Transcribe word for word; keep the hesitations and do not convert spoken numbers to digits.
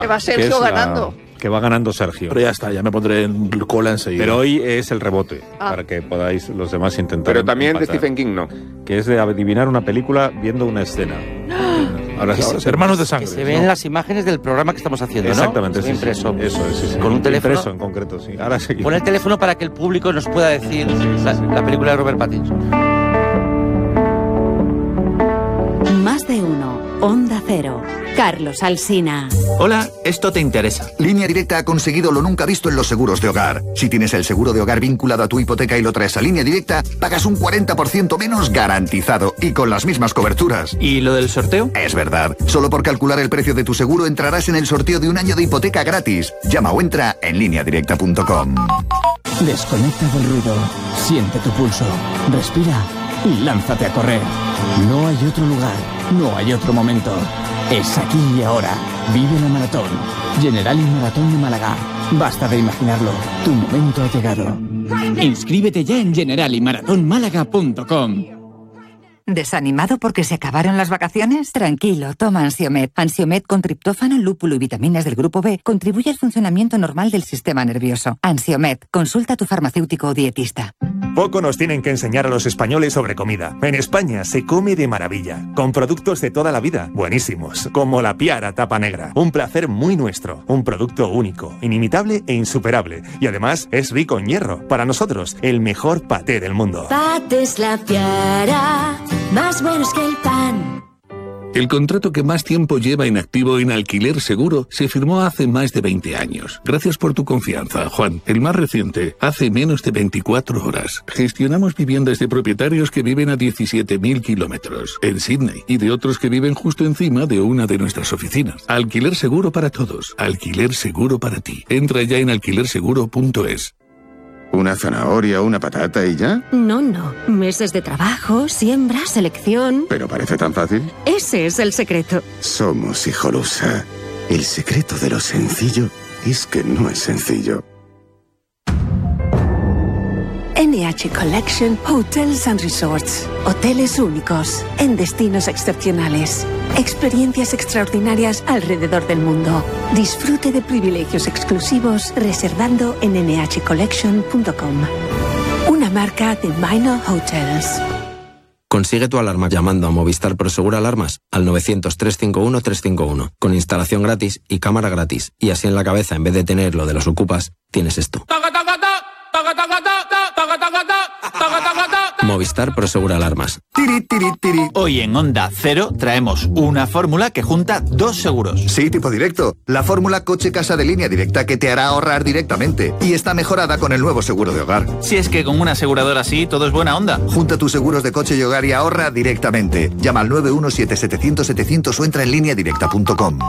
Que va Sergio ganando. La... que va ganando Sergio. Pero ya está, ya me pondré en cola enseguida. Pero hoy es el rebote, ah. para que podáis los demás intentar. Pero también empatar. de Stephen King, ¿no? Que es de adivinar una película viendo una escena. Ahora, ahora se, hermanos de sangre. Que se ven ¿no? las imágenes del programa que estamos haciendo, ¿no? Exactamente, Se sí, ve impreso. Sí, eso es, sí, sí. Con un teléfono. Impreso en concreto, sí. Ahora sí. Pon el teléfono para que el público nos pueda decir la, la película de Robert Pattinson. Más de uno. Onda Cero. Carlos Alsina. Hola, esto te interesa. Línea Directa ha conseguido lo nunca visto en los seguros de hogar. Si tienes el seguro de hogar vinculado a tu hipoteca y lo traes a Línea Directa, pagas un cuarenta por ciento menos garantizado y con las mismas coberturas. ¿Y lo del sorteo? Es verdad. Solo por calcular el precio de tu seguro entrarás en el sorteo de un año de hipoteca gratis. Llama o entra en línea directa punto com. Desconecta del ruido. Siente tu pulso. Respira y lánzate a correr. No hay otro lugar. No hay otro momento. Es aquí y ahora. Vive la maratón. Generali Maratón de Málaga. Basta de imaginarlo. Tu momento ha llegado. Inscríbete ya en generali maratón málaga punto com. ¿Desanimado porque se acabaron las vacaciones? Tranquilo, toma Ansiomet. Ansiomet con triptófano, lúpulo y vitaminas del grupo B contribuye al funcionamiento normal del sistema nervioso. Ansiomet, consulta a tu farmacéutico o dietista. Poco nos tienen que enseñar a los españoles sobre comida. En España se come de maravilla, con productos de toda la vida, buenísimos, como la Piara tapa negra. Un placer muy nuestro, un producto único, inimitable e insuperable. Y además es rico en hierro. Para nosotros, el mejor paté del mundo. Patés La Piara, más buenos que el pan. El contrato que más tiempo lleva en activo en Alquiler Seguro se firmó hace más de veinte años. Gracias por tu confianza, Juan. El más reciente, hace menos de veinticuatro horas. Gestionamos viviendas de propietarios que viven a diecisiete mil kilómetros en Sydney y de otros que viven justo encima de una de nuestras oficinas. Alquiler Seguro para todos. Alquiler Seguro para ti. Entra ya en alquiler seguro punto es. ¿Una zanahoria, una patata y ya? No, no. Meses de trabajo, siembra, selección... ¿Pero parece tan fácil? Ese es el secreto. Somos Hijolusa. El secreto de lo sencillo es que no es sencillo. N H Collection Hotels and Resorts. Hoteles únicos, en destinos excepcionales. Experiencias extraordinarias alrededor del mundo. Disfrute de privilegios exclusivos reservando en ene hache collection punto com. Una marca de Minor Hotels. Consigue tu alarma llamando a Movistar Prosegur Alarmas al novecientos, trescientos cincuenta y uno, trescientos cincuenta y uno, con instalación gratis y cámara gratis. Y así en la cabeza, en vez de tener lo de los ocupas, tienes esto. Movistar Prosegur Alarmas. Hoy en Onda Cero traemos una fórmula que junta dos seguros. Sí, tipo directo. La fórmula coche-casa de Línea Directa que te hará ahorrar directamente. Y está mejorada con el nuevo seguro de hogar. Si es que con una aseguradora así todo es buena onda. Junta tus seguros de coche y hogar y ahorra directamente. Llama al nueve uno siete, setecientos, setecientos o entra en línea directa punto com.